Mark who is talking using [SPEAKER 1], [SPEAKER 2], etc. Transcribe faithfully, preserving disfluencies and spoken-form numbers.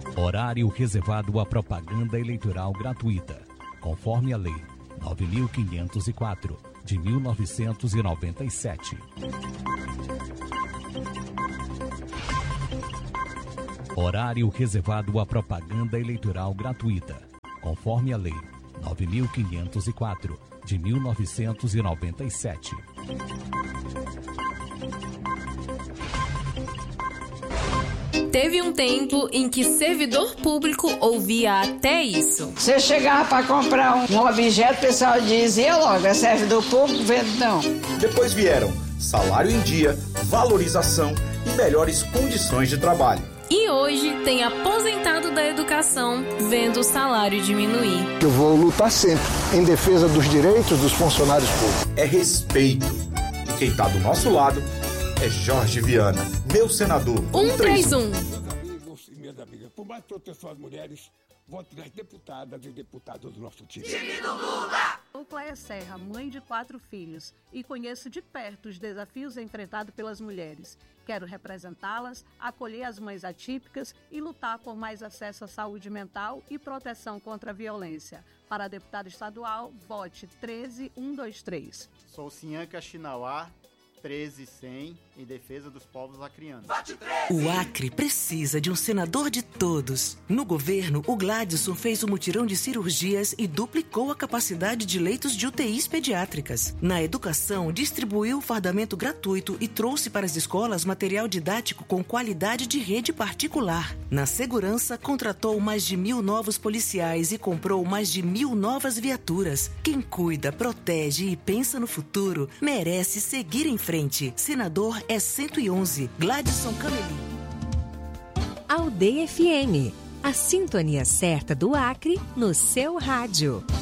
[SPEAKER 1] Horário reservado à propaganda eleitoral gratuita, conforme a Lei nove mil quinhentos e quatro, de mil novecentos e noventa e sete. Horário reservado à propaganda eleitoral gratuita, conforme a Lei nove mil quinhentos e quatro, de mil novecentos e noventa e sete.
[SPEAKER 2] Teve um tempo em que servidor público ouvia até isso.
[SPEAKER 3] Você chegava para comprar um, um objeto, o pessoal dizia logo, é servidor público, vendo não.
[SPEAKER 4] Depois vieram salário em dia, valorização e melhores condições de trabalho.
[SPEAKER 2] E hoje tem aposentado da educação vendo o salário diminuir.
[SPEAKER 5] Eu vou lutar sempre em defesa dos direitos dos funcionários públicos.
[SPEAKER 4] É respeito. E quem está do nosso lado é Jorge Viana, meu senador.
[SPEAKER 2] um três um.
[SPEAKER 6] Meus amigos e minhas amigas, por mais proteção às mulheres, vote nas deputadas e deputados do nosso time.
[SPEAKER 7] Time do Lula!
[SPEAKER 8] Sou Cléia Serra, mãe de quatro filhos, e conheço de perto os desafios enfrentados pelas mulheres. Quero representá-las, acolher as mães atípicas e lutar por mais acesso à saúde mental e proteção contra a violência. Para deputado estadual, vote treze um dois três.
[SPEAKER 9] Sou Sinhanca Chinauá, treze cem, em defesa dos povos acrianos.
[SPEAKER 10] O Acre precisa de um senador de todos. No governo, o Gladson fez o mutirão de cirurgias e duplicou a capacidade de leitos de U T Is pediátricas. Na educação, distribuiu o fardamento gratuito e trouxe para as escolas material didático com qualidade de rede particular. Na segurança, contratou mais de mil novos policiais e comprou mais de mil novas viaturas. Quem cuida, protege e pensa no futuro merece seguir em frente. Senador é cento e onze, Gladson Camelim.
[SPEAKER 11] Aldeia F M, a sintonia certa do Acre no seu rádio.